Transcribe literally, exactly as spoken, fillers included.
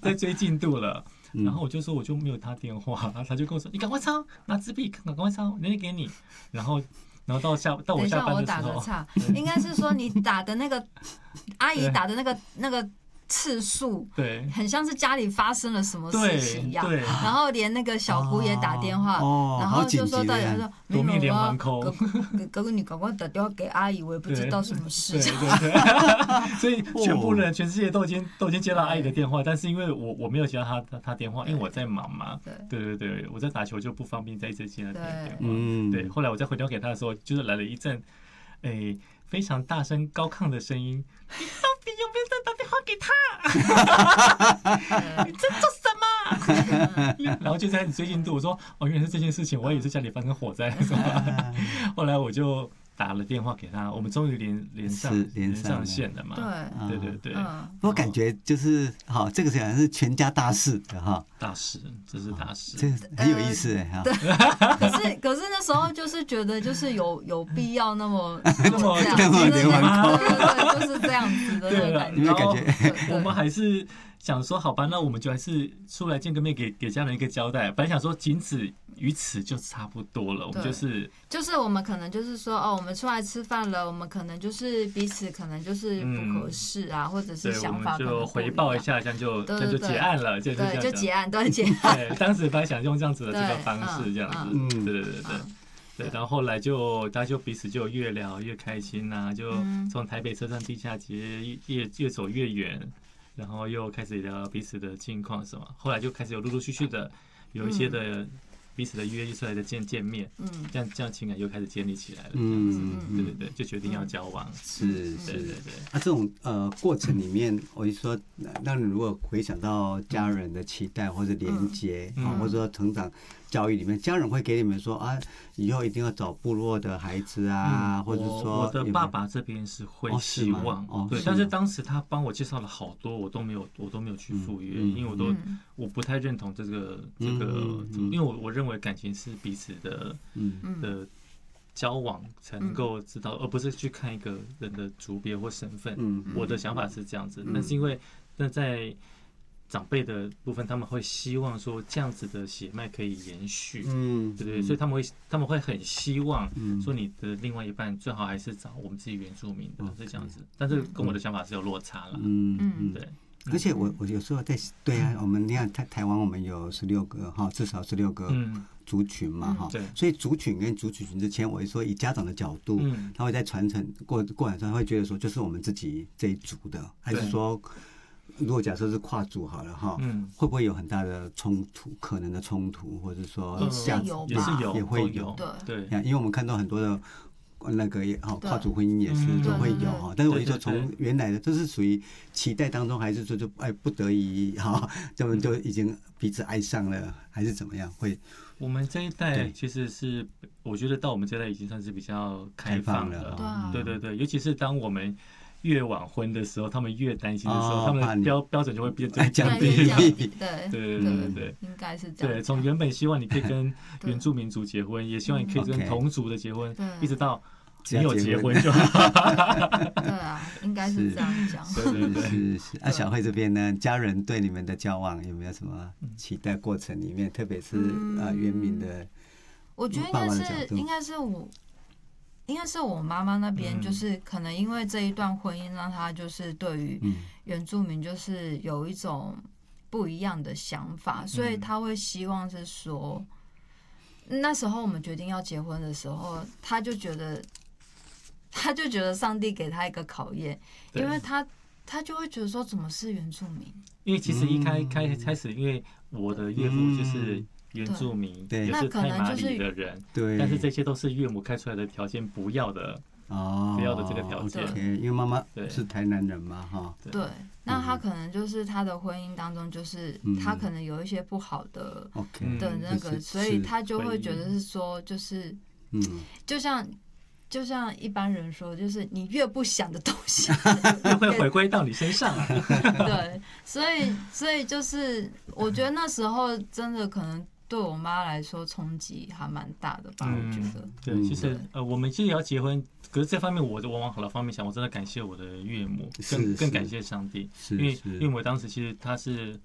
在追进度了。然后我就说我就没有他电话，他就跟我说你赶快抄，拿纸笔赶快抄，人家给你。然后然后到下到我下班的时候， 等一下我打个岔，应该是说你打的那个阿姨打的那个那个。次数对， 很像是家里发生了什么事情一样，然后连那个小姑也打电话， 哦、 然后就说到底说夺命连环扣， 哥哥你赶快打电话给阿姨，我也不知道什么事情。 对对对，所以全部人全世界都已经都已经接到阿姨的电话，但是因为我我没有接到她她电话，因为我在忙嘛，对对对，我在打球就不方便再一直接她电话，嗯，对，后来我再回电话给她的时候，就是来了一阵，哎。非常大声高亢的声音，你到底有没有在打电话给他？你在做什么？然后就开始追进度，我说哦，原来是这件事情，我以为是家里发生火灾是吧？后来我就打了电话给他，我们终于连连上连上线了嘛。对对对对。 我感觉就是好，这个好像是全家大事的哈。 大事，这是大事， 这很有意思哎哈。 可是可是那时候就是觉得就是有有必要那么那么那么连环扣， 对对对，就是这样子的那个感觉。 我们还是想说，好吧，那我们就还是出来见个面，给给家人一个交代。本来想说仅此于此就差不多了，我们就是就是我们可能就是说哦，我们出来吃饭了，我们可能就是彼此可能就是不合适啊，嗯、或者是想法可能就回报一下，这样就这样就结案了，就对，就结案，对结案。对，当时本来想用这样子的这个方式，这样子，嗯，对对对对。对，然后后来就大家就彼此就越聊越开心呐、啊，就从台北车站地下街越越走越远，然后又开始聊彼此的近况什么。后来就开始有陆陆续续的有一些的彼此的约出来的见见面，嗯，这样这样情感又开始建立起来了，嗯，对对对，就决定要交往， 是是， 对对对。 啊，这种呃过程里面，我就说，让你如果回想到家人的期待或者连接啊，或者说成长。教育里面，家人会给你们说啊，以后一定要找部落的孩子啊， 嗯、 或者说我的爸爸这边是会希望，哦、对，但是当时他帮我介绍了好多，我都没有，我都没有去赴约，嗯、因为我都、嗯、我不太认同这个这个，嗯、因为我我认为感情是彼此的，嗯、的交往才能够知道，而不是去看一个人的族别或身份。嗯、我的想法是这样子，但是因为那在。长辈的部分，他们会希望说这样子的血脉可以延续，嗯，对对，所以他们会他们会很希望说你的另外一半最好还是找我们自己原住民的，是这样子。但是跟我的想法是有落差了，嗯嗯，对。 而且我我有时候在对啊，我们你看台台湾我们有十六个哈，至少十六个族群嘛哈，对，所以族群跟族群之间，我说以家长的角度，他会在传承过过程上会觉得说，就是我们自己这一族的，还是说？如果假设是跨族好了哈，嗯，会不会有很大的冲突？可能的冲突，或者说价值也是有， 也会有， 对对，因为我们看到很多的那个也好，跨族婚姻也是都会有哈。但是我就说，从原来的这是属于期待当中，还是说就哎不得已哈，他们就已经彼此爱上了，还是怎么样？会我们这一代其实是，我觉得到我们这一代已经算是比较开放了，对对对，尤其是当我们。越晚婚的时候，他们越担心的时候，哦、他们的标标准就会变降低。 对对对对对对， 应该是这样。 对，从原本希望你可以跟原住民族结婚，也希望你可以跟同族的结婚，一直到你有结婚就好。 对啊，应该是这样讲。 对对对，是是。那小慧这边呢，家人对你们的交往有没有什么期待过程里面，特别是啊原民的？ 我觉得应该是应该是我。应该是我妈妈那边，就是可能因为这一段婚姻，让她就是对于原住民就是有一种不一样的想法，所以她会希望是说，那时候我们决定要结婚的时候，她就觉得，她就觉得上帝给她一个考验，因为她她就会觉得说，怎么是原住民？ 因为其实一开开开始，因为我的岳父就是原住民，也是太麻里的人，对，但是这些都是岳母开出来的条件不要的，哦，不要的这个条件。 因为妈妈是台南人嘛，哈， 对，那他可能就是他的婚姻当中，就是他可能有一些不好的的那个，所以他就会觉得是说，就是，嗯，就像。就像一般人说，就是你越不想的东西， 就会回归到你身上。 对，所以所以就是我觉得那时候真的可能对我妈来说冲击还蛮大的吧，我觉得。 对，其实呃，我们其实也要结婚，可是这方面我往往好的方面想，我真的感谢我的岳母，更更感谢上帝，因为岳母当时其实她是